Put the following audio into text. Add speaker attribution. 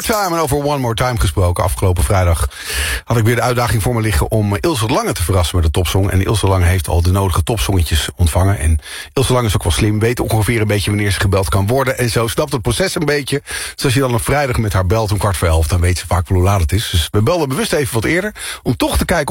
Speaker 1: Time en over One More Time gesproken. Afgelopen vrijdag had ik weer de uitdaging voor me liggen om Ilse de Lange te verrassen met de topsong. En Ilse de Lange heeft al de nodige topsongetjes ontvangen. En Ilse de Lange is ook wel slim, weet ongeveer een beetje wanneer ze gebeld kan worden. En zo snapt het proces een beetje. Dus als je dan op vrijdag met haar belt om 11:15, dan weet ze vaak wel hoe laat het is. Dus we belden bewust even wat eerder om toch te kijken